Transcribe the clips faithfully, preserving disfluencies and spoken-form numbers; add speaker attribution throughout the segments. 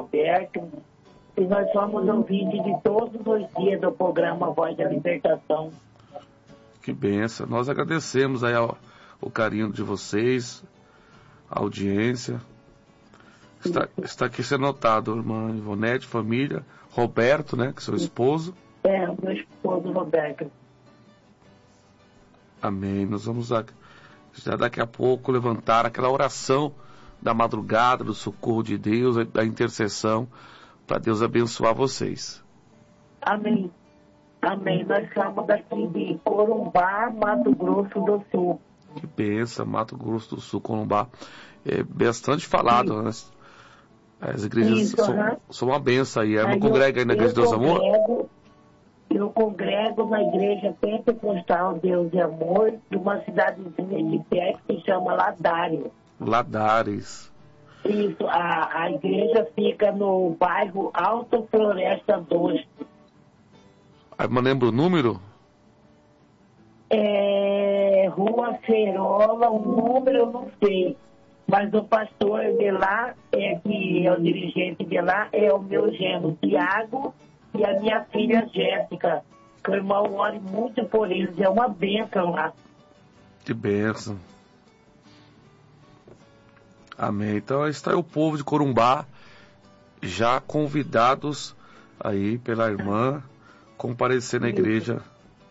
Speaker 1: Roberto, e nós somos ouvintes de todos os dias do programa Voz da Libertação.
Speaker 2: Que benção. Nós agradecemos aí ao, o carinho de vocês, a audiência. Está, está aqui sendo notado, irmã Ivonete, família, Roberto, né, que é seu esposo.
Speaker 1: É, meu esposo Roberto.
Speaker 2: Amém. Nós vamos já daqui a pouco levantar aquela oração da madrugada, do socorro de Deus, da intercessão, para Deus abençoar vocês.
Speaker 1: Amém. Amém. Nós somos daqui de Corumbá, Mato Grosso do Sul.
Speaker 2: Que benção, Mato Grosso do Sul, Corumbá. É bastante falado, né? As igrejas
Speaker 1: Isso,
Speaker 2: são,
Speaker 1: uhum.
Speaker 2: são uma benção aí. Ela
Speaker 1: Aí
Speaker 2: não congrega aí na Igreja de Deus
Speaker 1: congrego,
Speaker 2: Amor?
Speaker 1: Eu congrego na Igreja Pentecostal Deus e Amor, de uma cidadezinha de perto que chama Ladares.
Speaker 2: Ladares.
Speaker 1: Isso, a, a igreja fica no bairro Alto Floresta dois.
Speaker 2: Aí, mas lembra o número?
Speaker 1: É, Rua Ferola, o número eu não sei. Mas o pastor de lá, é, que é o dirigente de lá, é o meu genro Tiago e a minha filha Jéssica. Que o irmão ore muito por eles, é uma bênção lá.
Speaker 2: Que bênção. Amém. Então está aí o povo de Corumbá, já convidados aí pela irmã, comparecer na igreja.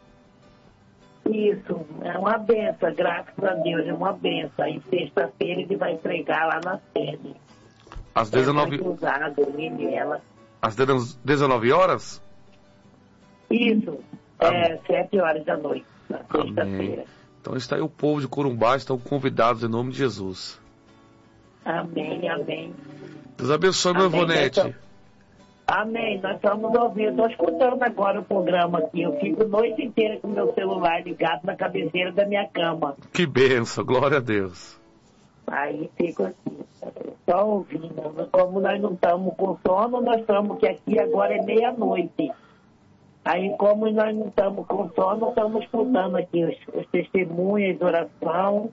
Speaker 1: Isso, é uma benção, graças a Deus, é uma benção. Aí sexta-feira ele vai pregar lá na sede.
Speaker 2: Às dezenove... Às dezenove horas?
Speaker 1: Isso, é sete horas da noite, na sexta-feira.
Speaker 2: Então está aí o povo de Corumbá, estão convidados em nome de Jesus.
Speaker 1: Amém, amém.
Speaker 2: Deus abençoe, meu Ivonete.
Speaker 1: Amém, nós estamos ouvindo, estou escutando agora o programa aqui, eu fico a noite inteira com o meu celular ligado na cabeceira da minha cama.
Speaker 2: Que benção, glória a Deus.
Speaker 1: Aí fico assim, só ouvindo, como nós não estamos com sono, nós estamos, que aqui agora é meia-noite. Aí como nós não estamos com sono, estamos escutando aqui os, os testemunhos, oração.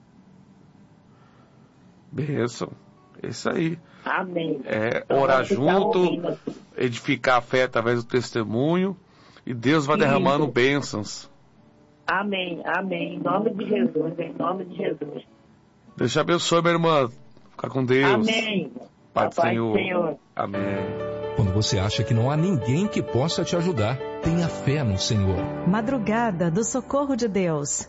Speaker 2: Benção, é isso aí.
Speaker 1: Amém.
Speaker 2: É, orar junto, edificar a fé através do testemunho, e Deus vai derramando Isso. bênçãos.
Speaker 1: Amém, amém. Em nome de Jesus, em nome de Jesus.
Speaker 2: Deus te abençoe, minha irmã. Fica com Deus.
Speaker 1: Amém.
Speaker 2: Pai do Senhor.
Speaker 1: Senhor.
Speaker 2: Amém.
Speaker 3: Quando você acha que não há ninguém que possa te ajudar, tenha fé no Senhor.
Speaker 4: Madrugada do Socorro de Deus.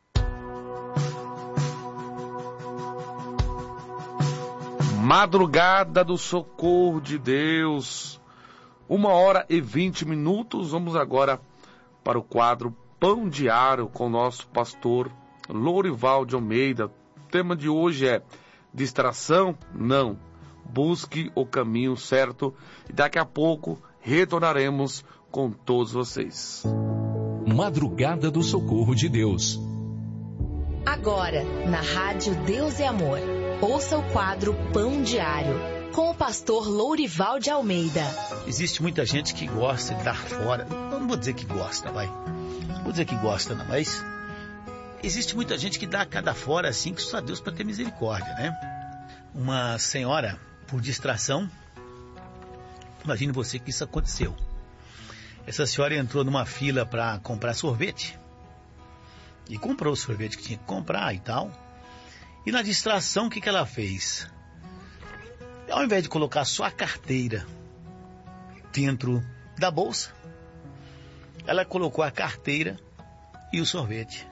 Speaker 2: Madrugada do Socorro de Deus, uma hora e vinte minutos. Vamos agora para o quadro Pão Diário com o nosso pastor Lourival de Almeida. O tema de hoje é distração? Não. Busque o caminho certo. E daqui a pouco retornaremos com todos vocês.
Speaker 3: Madrugada do Socorro de Deus.
Speaker 5: Agora, na Rádio Deus e Amor. Ouça o quadro Pão Diário, com o pastor Lourival de Almeida.
Speaker 6: Existe muita gente que gosta de dar fora. Eu não vou dizer que gosta, vai. Não vou dizer que gosta, não, mas existe muita gente que dá cada fora assim, que só Deus para ter misericórdia, né? Uma senhora, por distração, imagine você que isso aconteceu. Essa senhora entrou numa fila para comprar sorvete. E comprou o sorvete que tinha que comprar e tal. E na distração, o que, que ela fez? Ao invés de colocar só a carteira dentro da bolsa, ela colocou a carteira e o sorvete.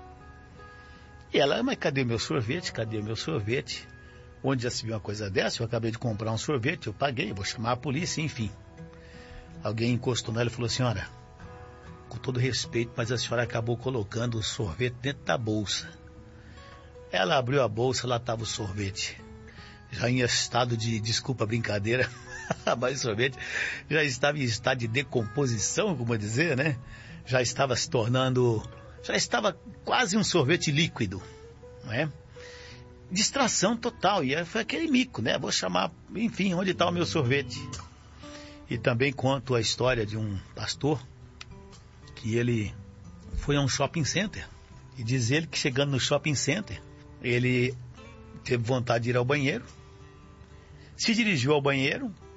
Speaker 6: E ela, mas cadê o meu sorvete? Cadê o meu sorvete? Onde já se viu uma coisa dessa? Eu acabei de comprar um sorvete, eu paguei, eu vou chamar a polícia, enfim. Alguém encostou nela e falou: senhora, com todo respeito, mas a senhora acabou colocando o sorvete dentro da bolsa. Ela abriu a bolsa, lá estava o sorvete. Já em estado de, desculpa a brincadeira, mas o sorvete já estava em estado de decomposição, como dizer, né? Já estava se tornando, já estava quase um sorvete líquido, não é? Distração total, e foi aquele mico, né? Vou chamar, enfim, onde está o meu sorvete? E também conto a história de um pastor, que ele foi a um shopping center, e diz ele que chegando no shopping center, ele teve vontade de ir ao banheiro, se dirigiu ao banheiro,